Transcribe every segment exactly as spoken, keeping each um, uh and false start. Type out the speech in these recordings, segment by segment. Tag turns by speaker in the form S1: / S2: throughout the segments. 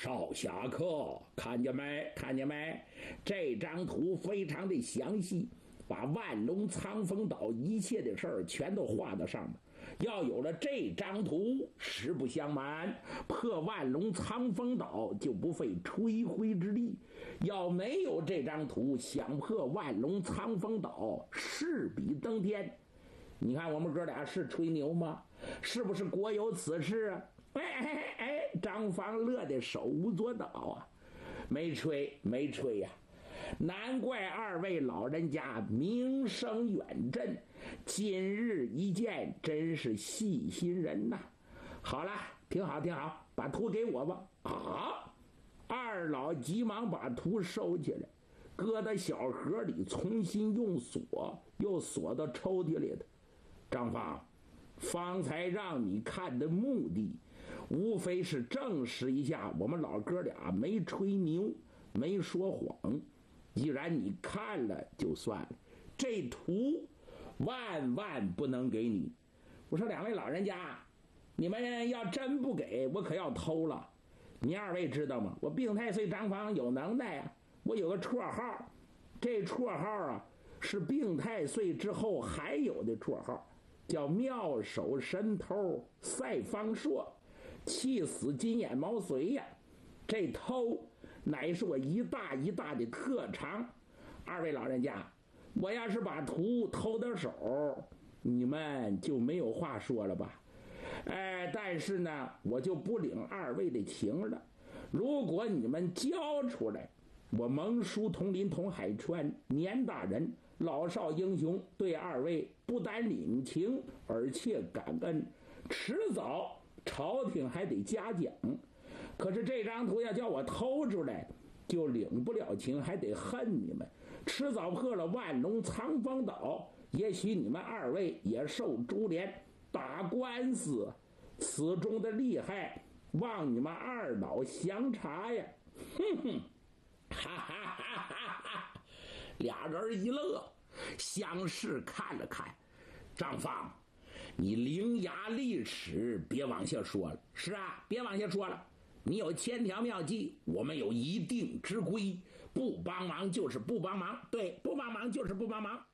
S1: 少侠客，看见没？看见没？这张图非常的详细，把万隆苍风岛一切的事儿全都画到上面。要有了这张图，实不相瞒，破万隆苍风岛就不费吹灰之力；要没有这张图，想破万隆苍风岛势比登天。你看我们哥俩是吹牛吗？是不是国有此事啊？哎哎哎！张芳乐得手舞足蹈啊，没吹没吹呀、啊！难怪二位老人家名声远震，今日一见，真是细心人呐！好了，挺好挺好，把图给我吧。啊！二老急忙把图收起来，搁到小盒里，重新用锁又锁到抽屉里的。张芳，方才让你看的目的，无非是证实一下我们老哥俩没吹牛，没说谎。既然你看了就算了，这图万万不能给你。我说两位老人家，你们要真不给，我可要偷了。你二位知道吗？我病太岁张芳有能耐啊，我有个绰号，这绰号啊是病太岁之后还有的绰号，叫妙手神偷赛方硕，气死金眼毛髓呀！这偷乃是我一大一大的特长。二位老人家，我要是把图偷到手，你们就没有话说了吧？哎，但是呢，我就不领二位的情了。如果你们交出来，我蒙叔同林同海川年大人老少英雄对二位不但领情，而且感恩，迟早朝廷还得嘉奖。可是这张图要叫我偷出来，就领不了情，还得恨你们。迟早破了万隆苍风岛，也许你们二位也受株连。打官司此中的厉害，望你们二老详查呀！哼哼，哈哈哈哈哈！俩人一乐，相视看了看。张芳，你伶牙俐齿，别往下说了。是啊，别往下说了。你有千条妙计，我们有一定之规，不帮忙就是不帮忙。对，不帮忙就是不帮忙。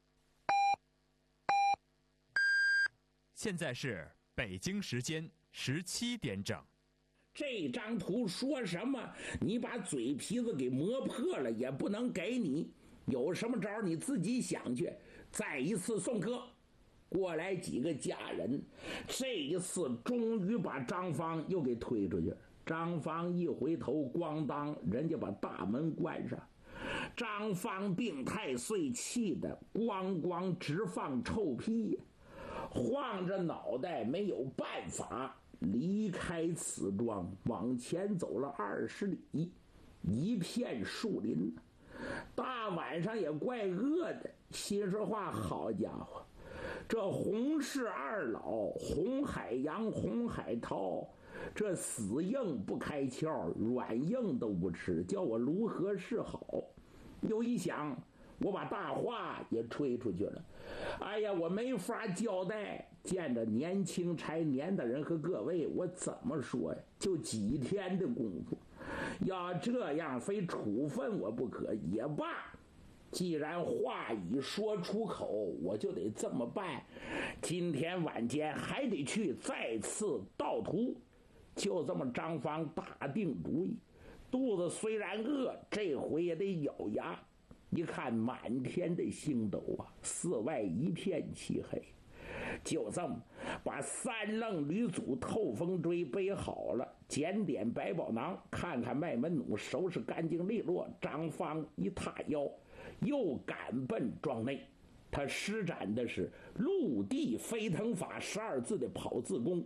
S2: 现在是北京时间十七点整。
S1: 这张图说什么？你把嘴皮子给磨破了也不能给你。有什么招你自己想去。再一次送客，过来几个家人，这一次终于把张芳又给推出去。张芳一回头，咣当，人家把大门关上。张芳病太岁，气得咣咣直放臭屁，晃着脑袋没有办法离开此庄，往前走了二十里，一片树林。大晚上也怪饿的，心说话，好家伙，这洪氏二老洪海洋洪海涛，这死硬不开窍，软硬都不吃，叫我如何是好？又一想，我把大话也吹出去了，哎呀，我没法交代。见着年轻差年的人和各位，我怎么说呀？就几天的功夫，要这样非处分我不可也罢。既然话已说出口，我就得这么办。今天晚间还得去再次盗图。就这么张芳打定主意，肚子虽然饿，这回也得咬牙。一看满天的星斗啊，四外一片漆黑，就这么把三愣吕祖透风锥背好了，检点百宝囊，看看脉门弩，收拾干净利落。张芳一踏腰，又赶奔庄内。他施展的是陆地飞腾法十二字的跑字功，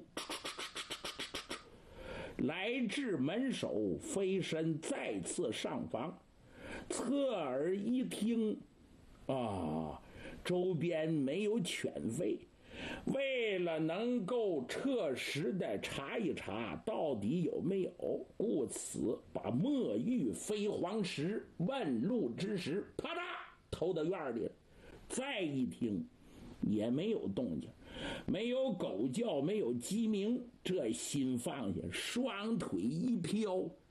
S1: 来至门首，飞身再次上房。侧耳一听，啊，周边没有犬吠。为了能够彻实的查一查到底有没有，故此把墨玉飞黄石问路之时，啪嗒投到院里了。再一听，也没有动静，没有狗叫，没有鸡鸣。这心放下，双腿一飘，